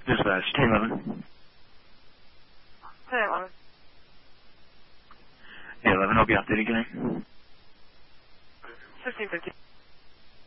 Dispatch, 1011. 1011. Hey, 11, I'll be off duty, can I? 1550.